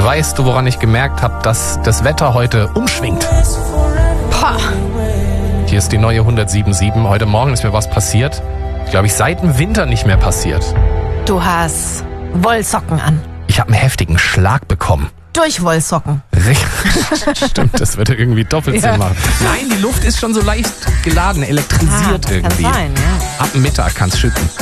Und weißt du, woran ich gemerkt habe, dass das Wetter heute umschwingt? Pah. Hier ist die neue 107.7. Heute Morgen ist mir was passiert. Glaube ich, seit dem Winter nicht mehr passiert. Du hast Wollsocken an. Ich habe einen heftigen Schlag bekommen. Durch Wollsocken. Stimmt, das würde irgendwie doppelt Sinn machen. Nein, die Luft ist schon so leicht geladen, elektrisiert irgendwie. Kann sein, ja. Ab Mittag kann es schütten.